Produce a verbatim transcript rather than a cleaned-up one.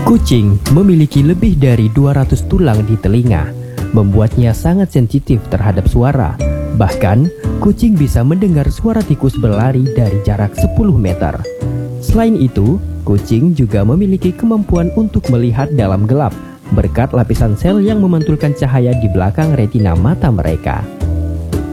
Kucing memiliki lebih dari dua ratus tulang di telinga, membuatnya sangat sensitif terhadap suara. Bahkan, kucing bisa mendengar suara tikus berlari dari jarak sepuluh meter. Selain itu, kucing juga memiliki kemampuan untuk melihat dalam gelap berkat lapisan sel yang memantulkan cahaya di belakang retina mata mereka.